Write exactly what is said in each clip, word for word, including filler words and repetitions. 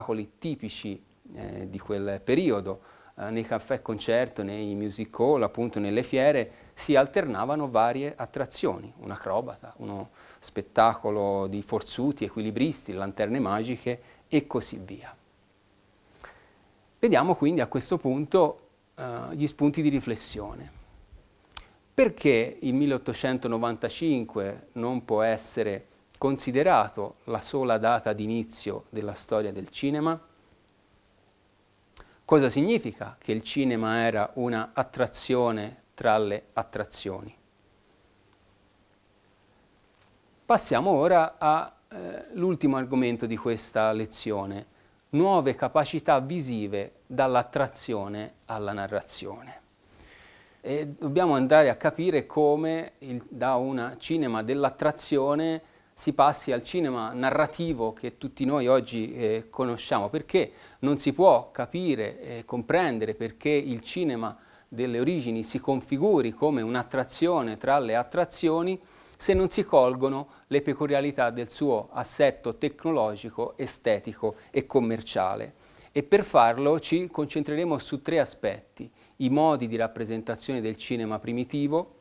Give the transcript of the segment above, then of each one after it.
tipici eh, di quel periodo, eh, nei caffè concerto, nei music hall, appunto nelle fiere, si alternavano varie attrazioni, un acrobata, uno spettacolo di forzuti, equilibristi, lanterne magiche e così via. Vediamo quindi a questo punto eh, gli spunti di riflessione. Perché il milleottocentonovantacinque non può essere considerato la sola data d'inizio della storia del cinema? Cosa significa che il cinema era una attrazione tra le attrazioni? Passiamo ora all'ultimo argomento di questa lezione, nuove capacità visive dall'attrazione alla narrazione. E dobbiamo andare a capire come il, da un cinema dell'attrazione si passi al cinema narrativo che tutti noi oggi eh, conosciamo, perché non si può capire e eh, comprendere perché il cinema delle origini si configuri come un'attrazione tra le attrazioni se non si colgono le peculiarità del suo assetto tecnologico, estetico e commerciale. E per farlo ci concentreremo su tre aspetti: i modi di rappresentazione del cinema primitivo,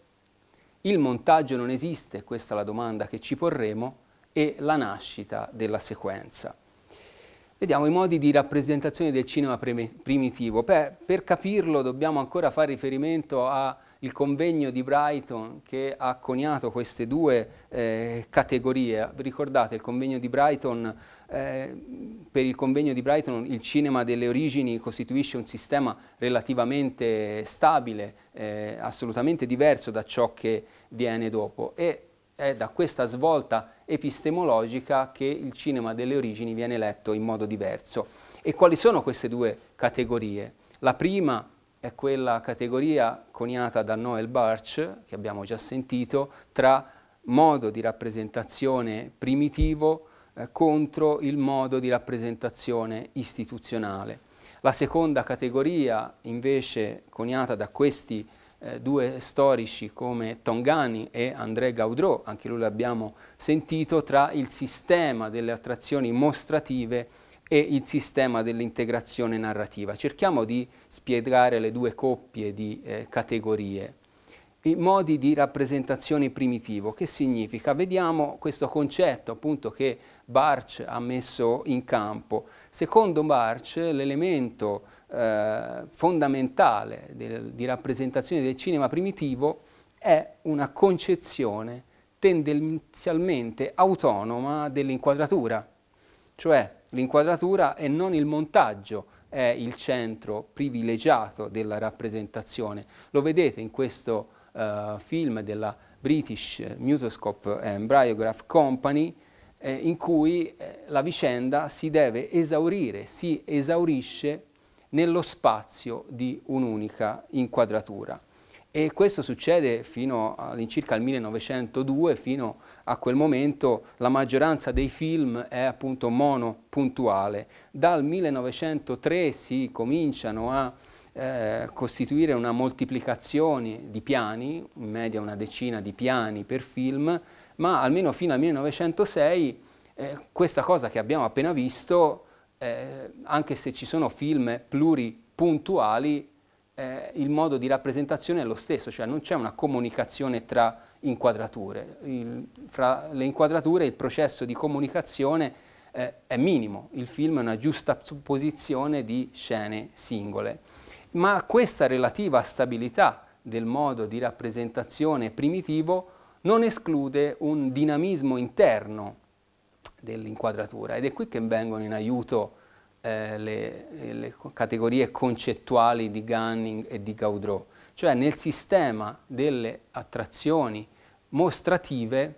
il montaggio non esiste, questa è la domanda che ci porremo, e la nascita della sequenza. Vediamo i modi di rappresentazione del cinema primitivo. Beh, per capirlo dobbiamo ancora fare riferimento al convegno di Brighton che ha coniato queste due eh, categorie. Vi ricordate il convegno di Brighton? Eh, per il convegno di Brighton il cinema delle origini costituisce un sistema relativamente stabile, eh, assolutamente diverso da ciò che viene dopo, e è da questa svolta epistemologica che il cinema delle origini viene letto in modo diverso. E quali sono queste due categorie? La prima è quella categoria coniata da Noel Bartsch, che abbiamo già sentito, tra modo di rappresentazione primitivo eh, contro il modo di rappresentazione istituzionale. La seconda categoria, invece, coniata da questi Eh, due storici come Tongani e André Gaudreau, anche lui l'abbiamo sentito, tra il sistema delle attrazioni mostrative e il sistema dell'integrazione narrativa. Cerchiamo di spiegare le due coppie di eh, categorie. I modi di rappresentazione primitivo, che significa? Vediamo questo concetto appunto che Bartsch ha messo in campo. Secondo Bartsch l'elemento eh, fondamentale del, di rappresentazione del cinema primitivo è una concezione tendenzialmente autonoma dell'inquadratura, cioè l'inquadratura e non il montaggio è il centro privilegiato della rappresentazione. Lo vedete in questo Uh, film della British Musoscope and Bryograph Company eh, in cui eh, la vicenda si deve esaurire, si esaurisce nello spazio di un'unica inquadratura. E questo succede fino all'incirca al millenovecentodue, fino a quel momento la maggioranza dei film è appunto monopuntuale. Dal millenovecentotre si cominciano a Eh, costituire una moltiplicazione di piani, in media una decina di piani per film, ma almeno fino al millenovecentosei eh, questa cosa che abbiamo appena visto, eh, anche se ci sono film pluripuntuali, eh, il modo di rappresentazione è lo stesso, cioè non c'è una comunicazione tra inquadrature. Il, fra le inquadrature il processo di comunicazione eh, è minimo, il film è una giustapposizione di scene singole. Ma questa relativa stabilità del modo di rappresentazione primitivo non esclude un dinamismo interno dell'inquadratura, ed è qui che vengono in aiuto eh, le, le categorie concettuali di Gunning e di Gaudreau, cioè nel sistema delle attrazioni mostrative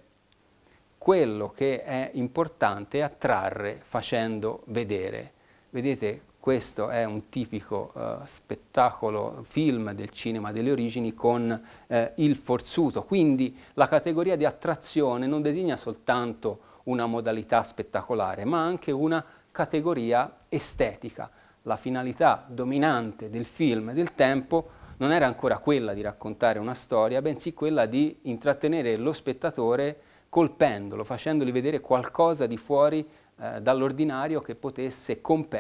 quello che è importante è attrarre facendo vedere. Vedete, questo è un tipico uh, spettacolo, film del cinema delle origini con eh, il forzuto, quindi la categoria di attrazione non designa soltanto una modalità spettacolare, ma anche una categoria estetica. La finalità dominante del film del tempo non era ancora quella di raccontare una storia, bensì quella di intrattenere lo spettatore colpendolo, facendogli vedere qualcosa di fuori eh, dall'ordinario che potesse competere